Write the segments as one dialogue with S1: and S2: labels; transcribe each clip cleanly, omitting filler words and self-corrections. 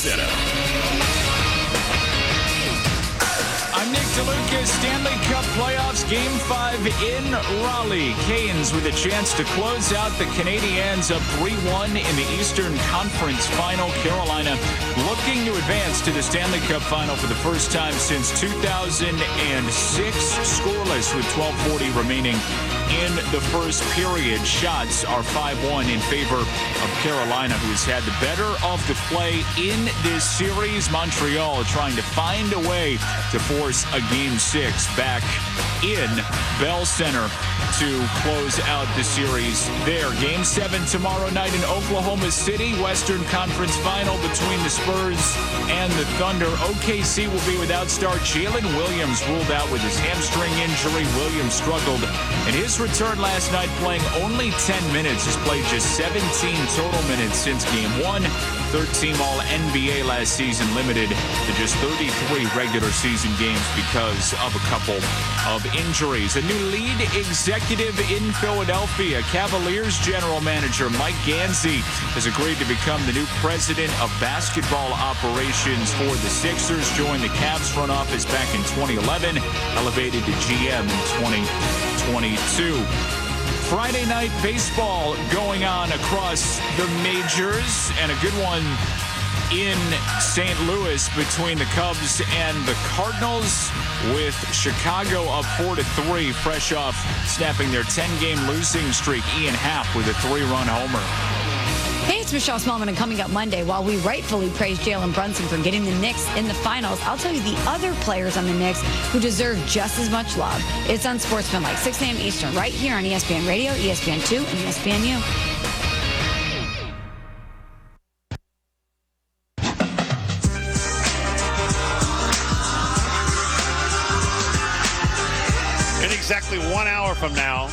S1: Center.
S2: I'm Nick DeLuca. Stanley Cup Playoffs Game 5 in Raleigh. Canes with a chance to close out the Canadiens up 3-1 in the Eastern Conference Final. Carolina looking to advance to the Stanley Cup Final for the first time since 2006. Scoreless with 12:40 remaining in the first period. Shots are 5-1 in favor of Carolina, who has had the better of the play in this series. Montreal trying to find a way to force a Game 6 back in Bell Center to close out the series there. Game 7 tomorrow night in Oklahoma City. Western Conference Final between the Spurs and the Thunder. OKC will be without star Jalen Williams, ruled out with his hamstring injury. Williams struggled in his return last night, playing only 10 minutes. Has played just 17 total minutes since Game 1. Third-team All-NBA last season, limited to just 33 regular season games because of a couple of injuries. A new lead executive in Philadelphia. Cavaliers general manager Mike Gansey has agreed to become the new president of basketball operations for the Sixers. Joined the Cavs front office back in 2011, elevated to GM in 2022. Friday night baseball going on across the majors, and a good one in St. Louis between the Cubs and the Cardinals, with Chicago up 4-3, fresh off snapping their 10-game losing streak. Ian Happ with a 3-run homer.
S3: Hey, it's Michelle Smallman, and coming up Monday, while we rightfully praise Jalen Brunson for getting the Knicks in the finals, I'll tell you the other players on the Knicks who deserve just as much love. It's Unsportsmanlike, 6 a.m. Eastern, right here on ESPN Radio, ESPN2, and ESPNU.
S4: In exactly 1 hour from now,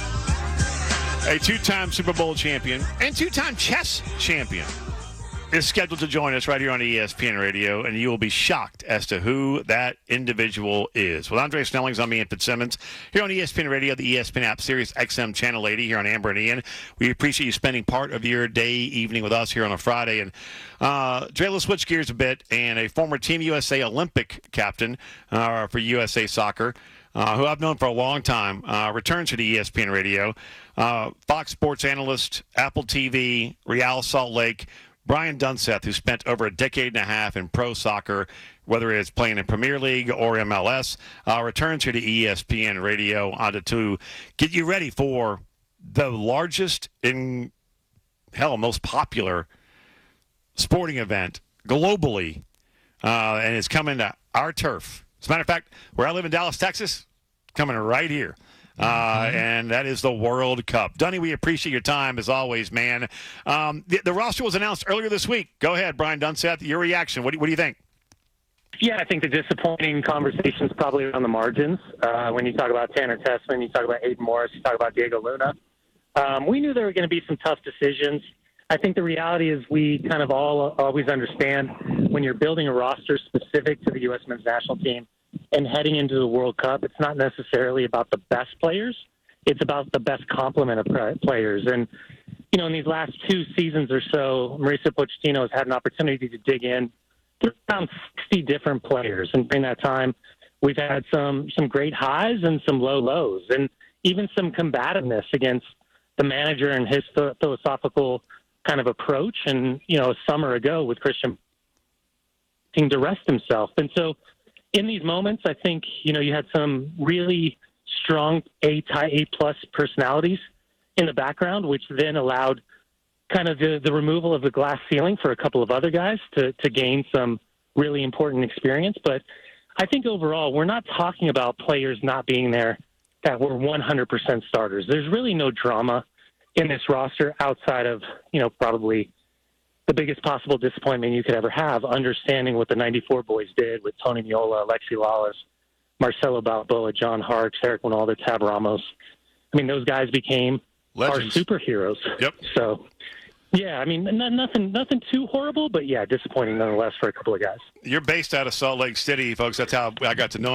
S4: a two-time Super Bowl champion and two-time chess champion is scheduled to join us right here on ESPN Radio, and you will be shocked as to who that individual is. With Andre Snellings, I'm Ian Fitzsimmons, here on ESPN Radio, the ESPN app, Sirius XM Channel 80, here on Amber and Ian. We appreciate you spending part of your day, evening with us here on a Friday. And Dre, let's switch gears a bit, and a former Team USA Olympic captain for USA Soccer, who I've known for a long time, returns to the ESPN Radio. Fox Sports analyst, Apple TV, Real Salt Lake, Brian Dunseth, who spent over a decade and a half in pro soccer, whether it's playing in Premier League or MLS, returns here to ESPN Radio to get you ready for the largest most popular sporting event globally, and it's coming to our turf. As a matter of fact, where I live in Dallas, Texas, coming right here. And that is the World Cup. Dunny, we appreciate your time, as always, man. The roster was announced earlier this week. Go ahead, Brian Dunseth. Your reaction. What do you think?
S5: Yeah, I think the disappointing conversation is probably around the margins. When you talk about Tanner Tessman, you talk about Aiden Morris, you talk about Diego Luna. We knew there were going to be some tough decisions. I think the reality is we kind of all always understand when you're building a roster specific to the U.S. men's national team and heading into the World Cup, it's not necessarily about the best players. It's about the best complement of players. And, in these last 2 seasons or so, Mauricio Pochettino has had an opportunity to dig in to around 60 different players. And during that time, we've had some great highs and some low lows, and even some combativeness against the manager and his philosophical kind of approach. And, a summer ago with Christian to rest himself. And so in these moments, I think, you had some really strong A-plus personalities in the background, which then allowed kind of the removal of the glass ceiling for a couple of other guys to gain some really important experience. But I think overall, we're not talking about players not being there that were 100% starters. There's really no drama in this roster outside of, probably the biggest possible disappointment you could ever have, understanding what the 94 boys did with Tony Meola, Alexi Lawless, Marcelo Balboa, John Harkes, Eric Winalda, Tab Ramos. I mean, those guys became
S4: Legends.
S5: Our superheroes.
S4: Yep.
S5: So, yeah, I mean, nothing too horrible, but, yeah, disappointing nonetheless for a couple of guys.
S4: You're based out of Salt Lake City, folks. That's how I got to know